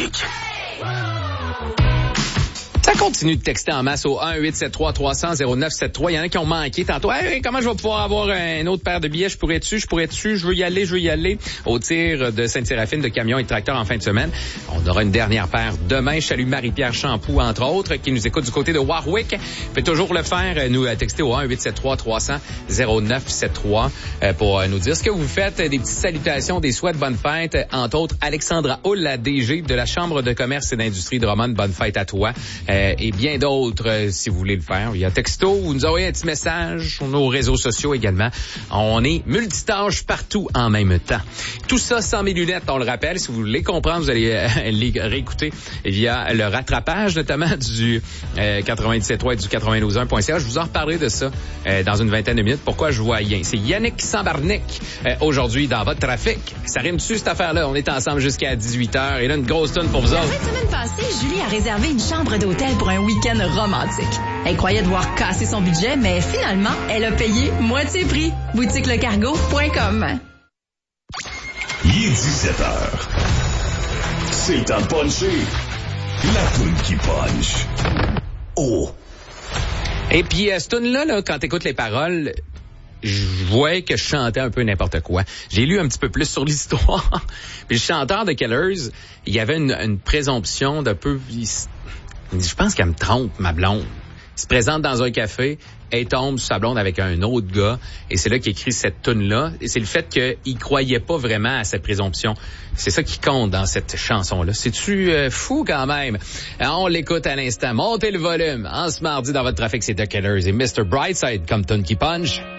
Classique. Ça continue de texter en masse au 1-873-300-0973. Il y en a qui ont manqué tantôt. Hey, comment je vais pouvoir avoir une autre paire de billets? Je pourrais-tu? Je veux y aller. Au tir de Sainte-Séraphine de camions et de tracteurs en fin de semaine. On aura une dernière paire demain. Je salue Marie-Pierre Champoux, entre autres, qui nous écoute du côté de Warwick. Peut toujours le faire, nous texter au 1-873-300-0973 pour nous dire ce que vous faites. Des petites salutations, des souhaits de bonne fête. Entre autres, Alexandra Hull, la DG de la Chambre de commerce et d'industrie de Drummond. Bonne fête à toi. Et bien d'autres, si vous voulez le faire via texto, vous nous envoyez un petit message sur nos réseaux sociaux également. On est multitâche partout en même temps. Tout ça sans mes lunettes, on le rappelle. Si vous voulez comprendre, vous allez les réécouter via le rattrapage, notamment du 97.3 et du 92.1.ca. Je vous en reparlerai de ça dans une vingtaine de minutes. Pourquoi je vois rien? C'est Yannick Sambarnik aujourd'hui dans votre trafic. Ça rime dessus cette affaire-là. On est ensemble jusqu'à 18h. Et là, une grosse tonne pour vous autres. La fin de semaine passée, Julie a réservé une chambre d'hôtel pour un week-end romantique. Elle croyait devoir casser son budget, mais finalement, elle a payé moitié prix. boutiquelecargo.com. Il est 17h. C'est le temps de puncher. La toune qui punch. Oh! Et puis, cette toune-là, quand t'écoutes les paroles, je voyais que je chantais un peu n'importe quoi. J'ai lu un petit peu plus sur l'histoire. Puis le chanteur de Killers, il y avait une présomption d'un peu... Je pense qu'elle me trompe, ma blonde. Il se présente dans un café, elle tombe sur sa blonde avec un autre gars, et c'est là qu'il écrit cette toune-là. Et c'est le fait qu'il croyait pas vraiment à cette présomption. C'est ça qui compte dans cette chanson-là. C'est-tu fou quand même? Alors, on l'écoute à l'instant. Montez le volume. En ce mardi, dans votre trafic, c'est The Killers et Mr. Brightside comme toune qui punch.